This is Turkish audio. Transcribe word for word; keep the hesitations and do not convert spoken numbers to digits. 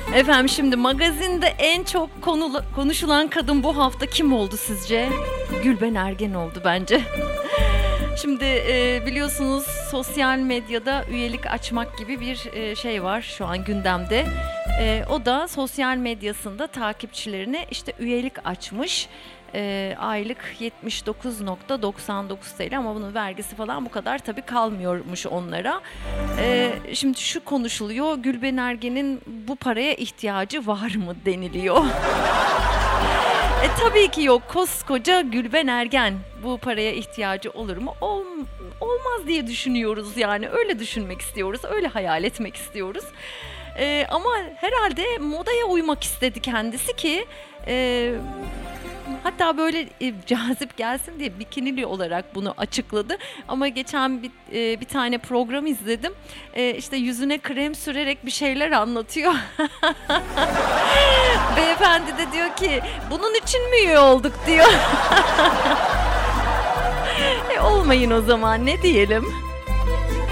Efendim şimdi magazinde en çok konula- konuşulan kadın bu hafta kim oldu sizce? Gülben Ergen oldu bence. Şimdi e, biliyorsunuz sosyal medyada üyelik açmak gibi bir e, şey var şu an gündemde. E, o da sosyal medyasında takipçilerine işte üyelik açmış. E, aylık yetmiş dokuz virgül doksan dokuz T L ama bunun vergisi falan bu kadar tabii kalmıyormuş onlara. E, şimdi şu konuşuluyor, Gülben Ergen'in bu paraya ihtiyacı var mı deniliyor. E tabii ki yok. Koskoca Gülben Ergen bu paraya ihtiyacı olur mu? Ol, olmaz diye düşünüyoruz yani. Öyle düşünmek istiyoruz. Öyle hayal etmek istiyoruz. E, ama herhalde modaya uymak istedi kendisi ki... E, hatta böyle e, cazip gelsin diye bikinili olarak bunu açıkladı. Ama geçen bir, e, bir tane program izledim. E, işte yüzüne krem sürerek bir şeyler anlatıyor. Beyefendi de diyor ki bunun için mi üye olduk diyor. e, olmayın o zaman ne diyelim.